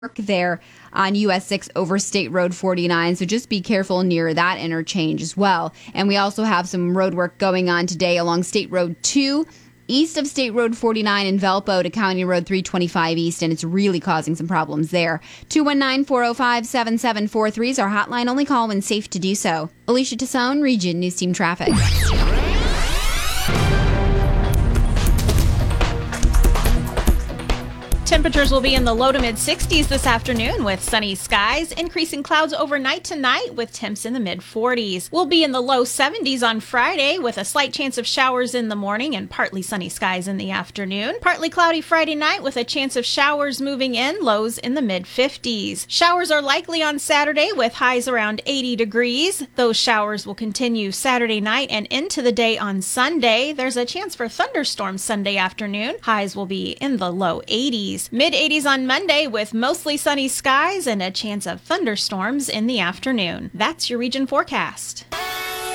there on US 6 over State Road 49. So just be careful near that interchange as well. And we also have some road work going on today along State Road 2, east of State Road 49 in Valpo to County Road 325 East, and it's really causing some problems there. 219-405-7743 is our hotline. Only call when safe to do so. Alicia Tassone, Region News Team Traffic. Temperatures will be in the low to mid 60s this afternoon with sunny skies, increasing clouds overnight tonight with temps in the mid 40s. We'll be in the low 70s on Friday with a slight chance of showers in the morning and partly sunny skies in the afternoon. Partly cloudy Friday night with a chance of showers moving in, lows in the mid 50s. Showers are likely on Saturday with highs around 80 degrees. Those showers will continue Saturday night and into the day on Sunday. There's a chance for thunderstorms Sunday afternoon. Highs will be in the low 80s. Mid-80s on Monday with mostly sunny skies and a chance of thunderstorms in the afternoon. That's your region forecast.